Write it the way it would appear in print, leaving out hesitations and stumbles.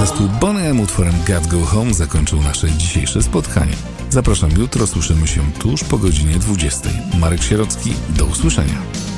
Zespół Boney M utworem Got Go Home zakończył nasze dzisiejsze spotkanie. Zapraszam jutro, słyszymy się tuż po godzinie 20. Marek Sierocki, do usłyszenia.